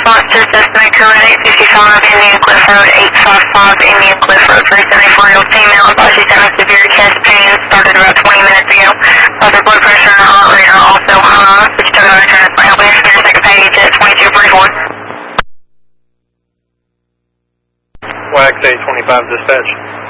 response to suspect current 865 Indian Cliff Road, 855 Indian Cliff Road for a 74-year-old female. She's having severe chest pain, started about 20 minutes ago. Her blood pressure and heart rate are also high, which took another transfer. I'll be asking your second page at 2244. Wax 825 dispatch.